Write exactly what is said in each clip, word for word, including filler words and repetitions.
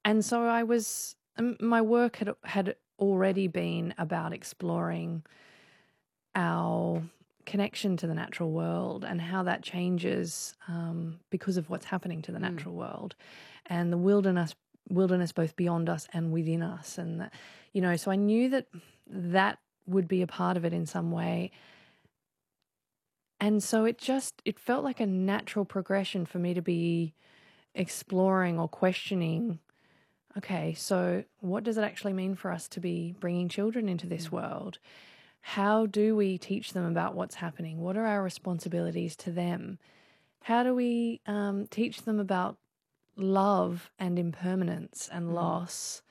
and so I was, um, my work had had already been about exploring our connection to the natural world and how that changes um, because of what's happening to the natural world, and the wilderness, wilderness both beyond us and within us, and that, you know, so I knew that that would be a part of it in some way. And so it just, it felt like a natural progression for me to be exploring or questioning, okay, so what does it actually mean for us to be bringing children into this world? How do we teach them about what's happening? What are our responsibilities to them? How do we um, teach them about love and impermanence and loss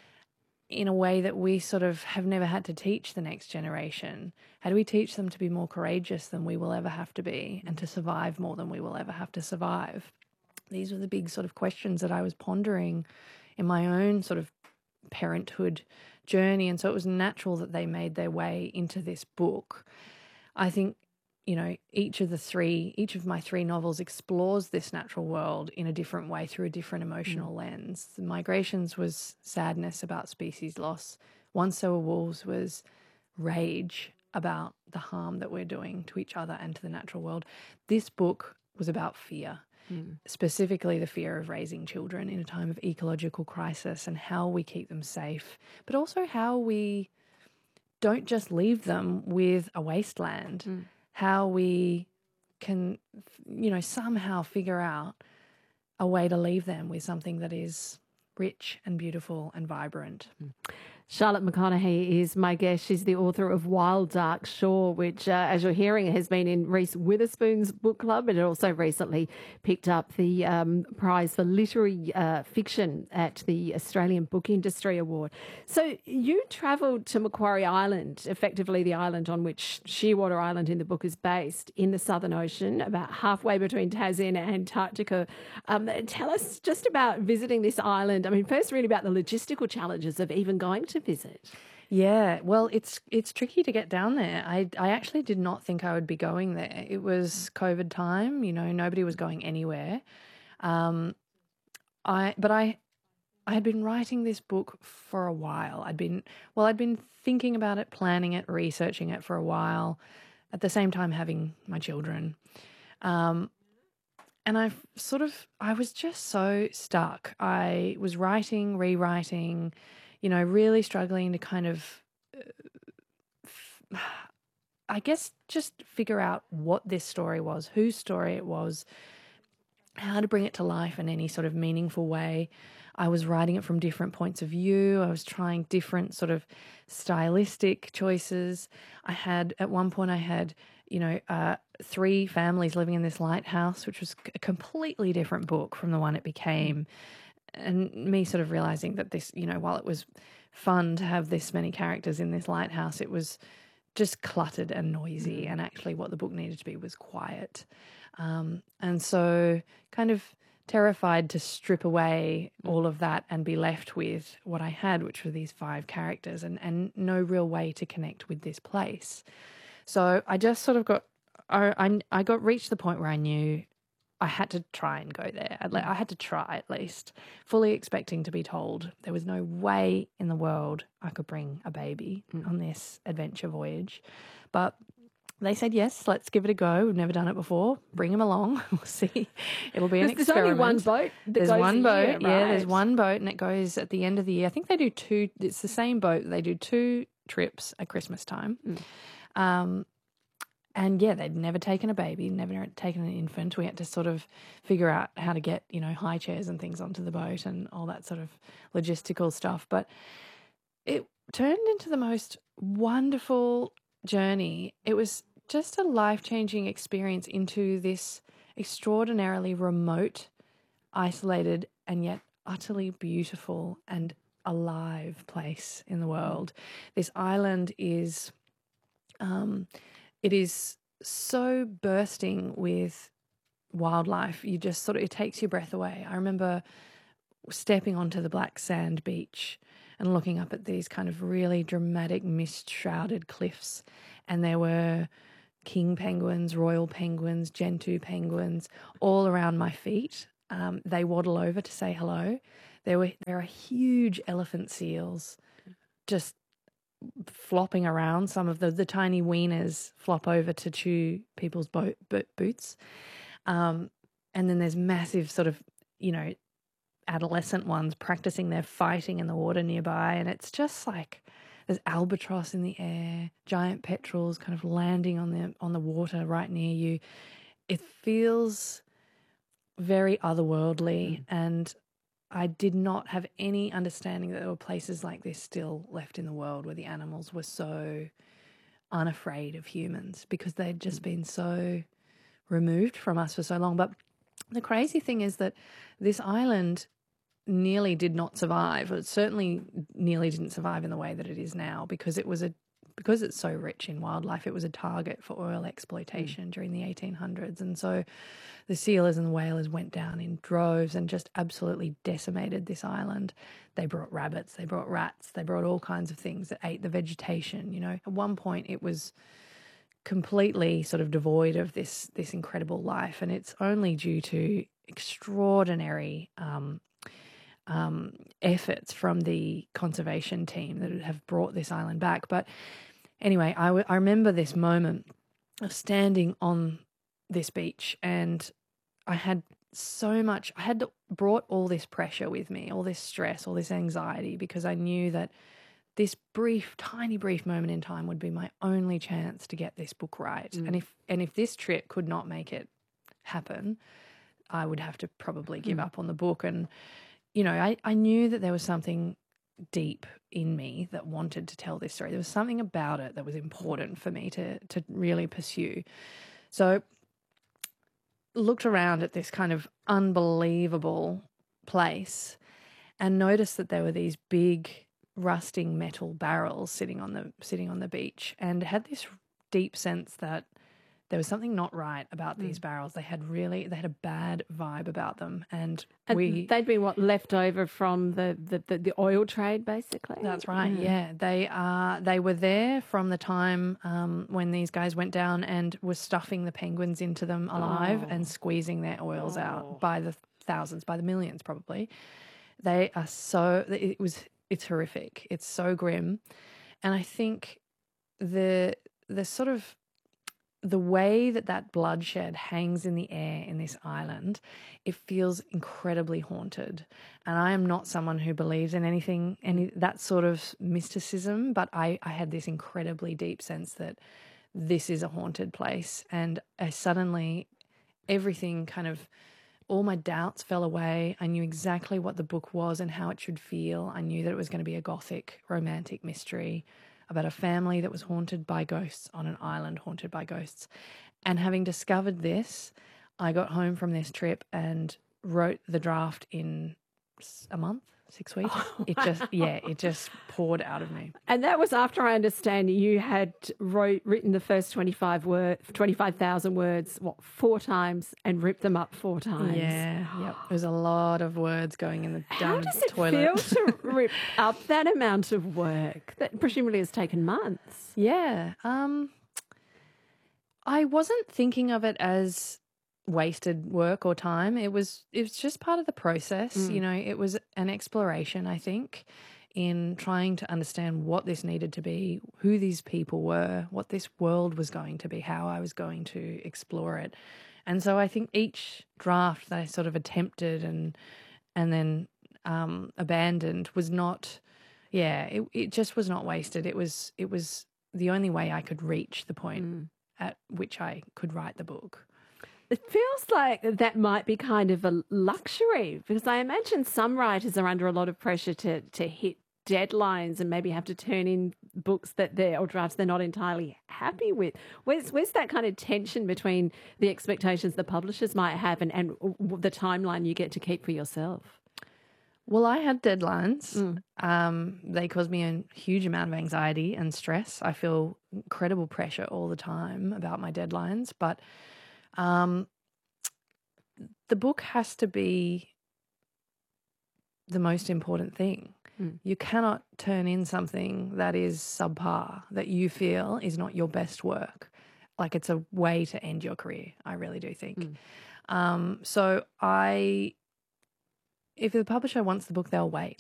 in a way that we sort of have never had to teach the next generation? How do we teach them to be more courageous than we will ever have to be, and to survive more than we will ever have to survive? These were the big sort of questions that I was pondering in my own sort of parenthood journey. And so it was natural that they made their way into this book. I think, you know, each of the three, each of my three novels explores this natural world in a different way through a different emotional mm. lens. The Migrations was sadness about species loss. Once There Were Wolves was rage about the harm that we're doing to each other and to the natural world. This book was about fear. Mm. Specifically the fear of raising children in a time of ecological crisis and how we keep them safe, but also how we don't just leave them with a wasteland, mm. how we can, you know, somehow figure out a way to leave them with something that is rich and beautiful and vibrant. Mm. Charlotte McConaghy is my guest. She's the author of Wild Dark Shore, which, uh, as you're hearing, has been in Reese Witherspoon's book club. It also recently picked up the um, prize for literary uh, fiction at the Australian Book Industry Award. So you travelled to Macquarie Island, effectively the island on which Shearwater Island in the book is based, in the Southern Ocean, about halfway between Tassie and Antarctica. Um, tell us just about visiting this island. I mean, first really about the logistical challenges of even going to visit. Yeah, well, it's it's tricky to get down there. I I actually did not think I would be going there. It was COVID time, you know, nobody was going anywhere. Um, I but I I had been writing this book for a while. I'd been well, I'd been thinking about it, planning it, researching it for a while, at the same time having my children. Um, and I sort of I was just so stuck. I was writing, rewriting, you know, really struggling to kind of, uh, I guess, just figure out what this story was, whose story it was, how to bring it to life in any sort of meaningful way. I was writing it from different points of view. I was trying different sort of stylistic choices. I had, at one point I had, you know, uh, three families living in this lighthouse, which was a completely different book from the one it became. And me sort of realising that this, you know, while it was fun to have this many characters in this lighthouse, it was just cluttered and noisy, and actually what the book needed to be was quiet. Um, and so kind of terrified to strip away all of that and be left with what I had, which were these five characters, and, and no real way to connect with this place. So I just sort of got, I, I, I got reached the point where I knew I had to try and go there. I had to try at least, fully expecting to be told there was no way in the world I could bring a baby mm. on this adventure voyage. But they said, yes, let's give it a go. We've never done it before. Bring him along. We'll see. It'll be an there's experiment. There's only one boat that There's goes one a boat. year, right? Yeah, there's one boat, and it goes at the end of the year. I think they do two. It's the same boat. They do two trips at Christmas time. Mm. Um And yeah, they'd never taken a baby, never taken an infant. We had to sort of figure out how to get, you know, high chairs and things onto the boat and all that sort of logistical stuff. But it turned into the most wonderful journey. It was just a life-changing experience into this extraordinarily remote, isolated, and yet utterly beautiful and alive place in the world. This island is... Um, It is so bursting with wildlife. You just sort of, it takes your breath away. I remember stepping onto the black sand beach and looking up at these kind of really dramatic mist-shrouded cliffs, and there were king penguins, royal penguins, gentoo penguins all around my feet. Um, they waddle over to say hello. There were there are huge elephant seals just flopping around. Some of the, the tiny weaners flop over to chew people's bo- bo- boots. Um, and then there's massive sort of, you know, adolescent ones practicing their fighting in the water nearby. And it's just like there's albatross in the air, giant petrels kind of landing on the on the water right near you. It feels very otherworldly, mm. and I did not have any understanding that there were places like this still left in the world where the animals were so unafraid of humans because they'd just been so removed from us for so long. But the crazy thing is that this island nearly did not survive. It certainly nearly didn't survive in the way that it is now because it was a because it's so rich in wildlife, it was a target for oil exploitation mm. during the eighteen hundreds. And so the sealers and the whalers went down in droves and just absolutely decimated this island. They brought rabbits, they brought rats, they brought all kinds of things that ate the vegetation. You know, at one point it was completely sort of devoid of this this incredible life, and it's only due to extraordinary um, um, efforts from the conservation team that have brought this island back. But anyway, I, w- I remember this moment of standing on this beach, and I had so much, I had brought all this pressure with me, all this stress, all this anxiety, because I knew that this brief, tiny brief moment in time would be my only chance to get this book right. Mm. And if and if this trip could not make it happen, I would have to probably give mm. up on the book. And, you know, I, I knew that there was something deep in me that wanted to tell this story. There was something about it that was important for me to to really pursue. So looked around at this kind of unbelievable place and noticed that there were these big rusting metal barrels sitting on the sitting on the beach, and had this deep sense that there was something not right about these mm. barrels. They had really, they had a bad vibe about them. And, and we... they'd been, what, left over from the, the, the, the oil trade, basically? That's right, mm. yeah. They are. They were there from the time um, when these guys went down and were stuffing the penguins into them alive oh. and squeezing their oils oh. out by the thousands, by the millions probably. They are so... It was... It's horrific. It's so grim. And I think the the sort of... the way that that bloodshed hangs in the air in this island, it feels incredibly haunted. And I am not someone who believes in anything, any that sort of mysticism, but I, I had this incredibly deep sense that this is a haunted place. And I suddenly, everything kind of, all my doubts fell away. I knew exactly what the book was and how it should feel. I knew that it was going to be a gothic, romantic mystery about a family that was haunted by ghosts on an island haunted by ghosts. And having discovered this, I got home from this trip and wrote the draft in a month, six weeks. Oh, wow. It just, yeah, it just poured out of me. And that was after, I understand, you had wrote, written the first twenty-five word, twenty-five thousand words, what, four times, and ripped them up four times. Yeah, yep. There's a lot of words going in the How down does the it toilet. feel to rip up that amount of work that presumably has taken months? Yeah. Um, I wasn't thinking of it as wasted work or time. It was it was just part of the process. Mm. You know, it was an exploration, I think, in trying to understand what this needed to be, who these people were, what this world was going to be, how I was going to explore it. And so I think each draft that I sort of attempted and and then um, abandoned was not, yeah, it, it just was not wasted. It was it was the only way I could reach the point mm. at which I could write the book. It feels like that might be kind of a luxury, because I imagine some writers are under a lot of pressure to to hit deadlines and maybe have to turn in books that they're or drafts they're not entirely happy with. Where's where's that kind of tension between the expectations the publishers might have and, and the timeline you get to keep for yourself? Well, I had deadlines. Mm. Um, they caused me a huge amount of anxiety and stress. I feel incredible pressure all the time about my deadlines, but Um, the book has to be the most important thing. Mm. You cannot turn in something that is subpar, that you feel is not your best work. Like, it's a way to end your career, I really do think. Mm. Um, so I if the publisher wants the book, they'll wait.